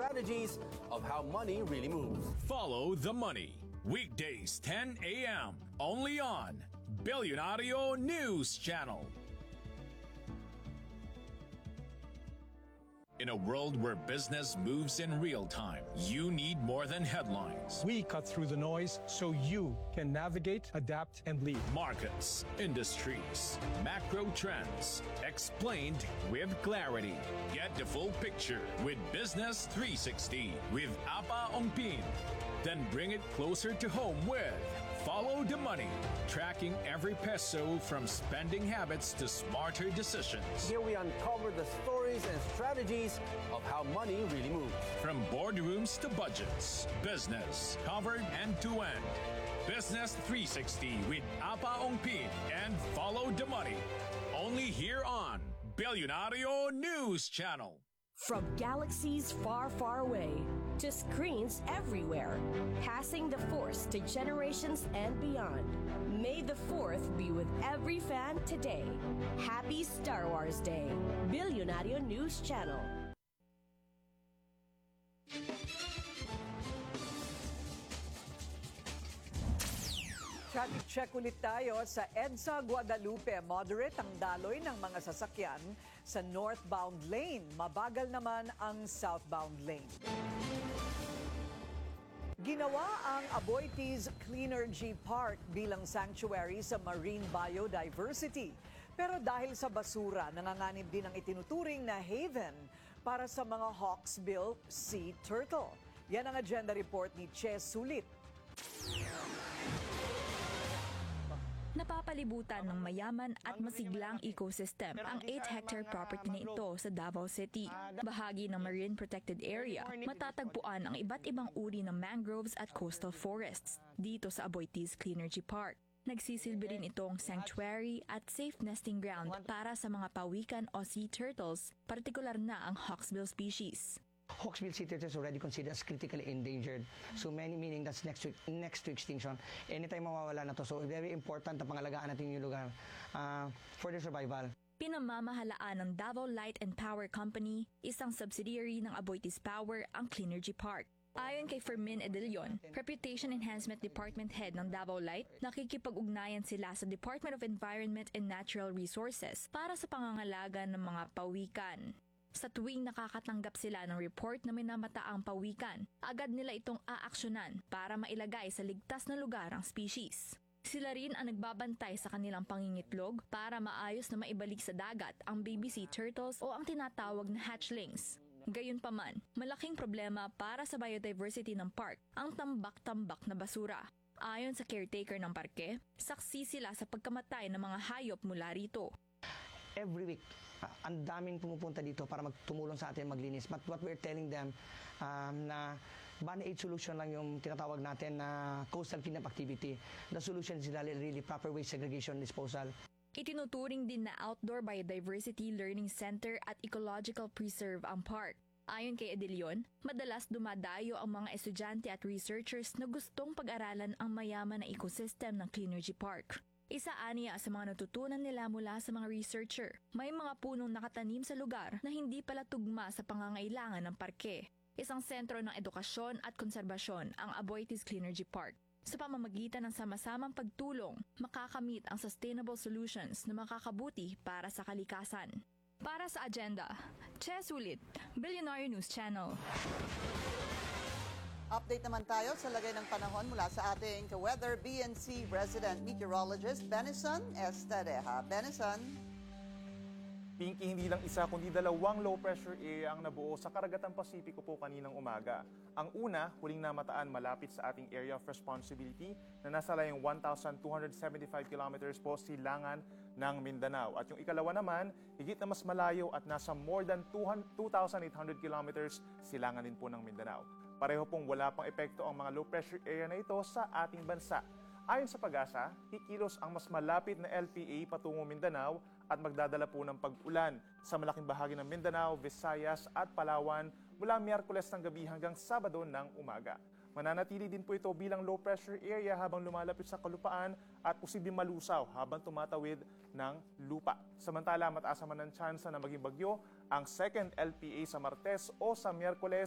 strategies of how money really moves. Follow the money. Weekdays 10 a.m. only on Billionario News Channel. In a world where business moves in real time, you need more than headlines. We cut through the noise so you can navigate, adapt, and lead. Markets, industries, macro trends, explained with clarity. Get the full picture with Business 360 with Apa Ongpin. Then bring it closer to home with Follow the Money, tracking every peso from spending habits to smarter decisions. Here we uncover the stories and strategies of how money really moves. From boardrooms to budgets, business covered end to end. Business 360 with Apa Ongpin and Follow the Money. Only here on Billionario News Channel. From galaxies far, far away to screens everywhere, passing the force to generations and beyond. May the 4th be with every fan today. Happy Star Wars Day. Billionario News Channel. Traffic check ulit tayo sa EDSA Guadalupe. Moderate ang daloy ng mga sasakyan sa northbound lane. Mabagal naman ang southbound lane. Ginawa ang Aboitiz Cleanergy Park bilang sanctuary sa marine biodiversity. Pero dahil sa basura, nanganganib din ang itinuturing na haven para sa mga hawksbill sea turtle. Yan ang agenda report ni Che Sulit. Napapalibutan ng mayaman at masiglang ecosystem ang 8-hectare property na ito sa Davao City. Bahagi ng Marine Protected Area, matatagpuan ang iba't ibang uri ng mangroves at coastal forests dito sa Aboitiz Cleanergy Park. Nagsisilbi rin itong sanctuary at safe nesting ground para sa mga pawikan o sea turtles, partikular na ang hawksbill species. Hawksbill sea turtle is already considered as critically endangered. So meaning that's next to extinction. Anytime mawawala na to. So very important na pangalagaan natin yung lugar for their survival. Pinamamahalaan ng Davao Light and Power Company, isang subsidiary ng Aboitiz Power, ang Cleanergy Park. Ayon kay Fermin Edilion, Reputation Enhancement Department Head ng Davao Light, nakikipag-ugnayan sila sa Department of Environment and Natural Resources para sa pangangalaga ng mga pawikan. Sa tuwing nakakatanggap sila ng report na minamata ang pawikan, agad nila itong aaksyonan para mailagay sa ligtas na lugar ang species. Sila rin ang nagbabantay sa kanilang pangingitlog para maayos na maibalik sa dagat ang baby sea turtles o ang tinatawag na hatchlings. Gayunpaman, malaking problema para sa biodiversity ng park ang tambak-tambak na basura. Ayon sa caretaker ng parke, saksi sila sa pagkamatay ng mga hayop mula rito. Every week, ang daming pumupunta dito para tumulong sa atin maglinis. But what we're telling them na Band-Aid solution lang yung tinatawag natin na coastal cleanup activity. The solution is really proper waste segregation disposal. Itinuturing din na outdoor biodiversity learning center at ecological preserve ang park. Ayon kay Edilion, madalas dumadayo ang mga estudyante at researchers na gustong pag-aralan ang mayaman na ecosystem ng Cleanergy Park. Isa aniya sa mga natutunan nila mula sa mga researcher, may mga punong nakatanim sa lugar na hindi pala tugma sa pangangailangan ng parke. Isang sentro ng edukasyon at konserbasyon ang Aboitiz Cleanergy Park. Sa pamamagitan ng sama-samang pagtulong, makakamit ang sustainable solutions na makakabuti para sa kalikasan. Para sa agenda, Che Sulit, Billionaire News Channel. Update naman tayo sa lagay ng panahon mula sa ating ka-weather BNC resident meteorologist Benison Estadeja. Benison. Pinky, hindi lang isa kundi dalawang low pressure area ang nabuo sa Karagatang Pasipiko po kaninang umaga. Ang una, huling namataan malapit sa ating area of responsibility na nasa layong 1,275 kilometers po silangan ng Mindanao. At yung ikalawa naman, higit na mas malayo at nasa more than 2,800 kilometers silangan din po ng Mindanao. Pareho pong wala pang epekto ang mga low pressure area na ito sa ating bansa. Ayon sa Pag-asa, kikilos ang mas malapit na LPA patungo Mindanao at magdadala po ng pag-ulan sa malaking bahagi ng Mindanao, Visayas at Palawan mula Miyerkules ng gabi hanggang Sabado ng umaga. Mananatili din po ito bilang low pressure area habang lumalapit sa kalupaan at posibleng malusaw habang tumatawid ng lupa. Samantala, mataas naman ang tsansa na maging bagyo ang second LPA sa Martes o sa Miyerkules